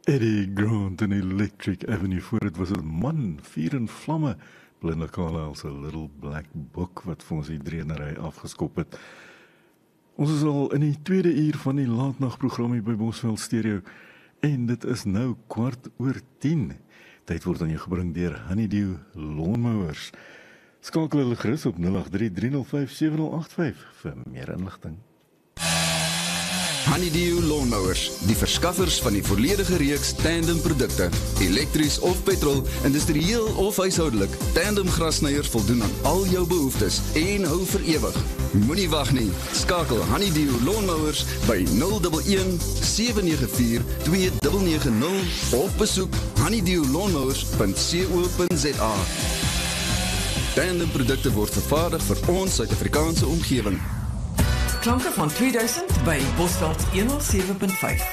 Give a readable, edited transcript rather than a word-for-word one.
Eddie Grant in Electric Avenue voor het was 'n man, vuur en vlamme. Belinda Carlisle se Little Black Book wat vir ons die dreenery afgeskop het. Ons is al in die tweede uur van die laatnagprogram hier by Bosveld Stereo en dit is nou 10:15. Tyd word aan jou gebring deur Honeydew Lawnmowers. Skakel hulle gerus op 0833057085 vir meer inligting. Honeydew Lawnmowers, die verskaffers van die volledige reeks tandem produkte, elektries of petrol, industrieel of huishoudelik. Tandem grassnyers voldoen aan al jou behoeftes en hou vir ewig. Moenie wag nie. Skakel Honeydew Lawnmowers by 011 794 2990 of besoek honeydewlawnmowers.co.za. Tandem produkte word vervaardig vir ons Suid-Afrikaanse omgewing. Klanke van 2000 by Bosveld 107.5.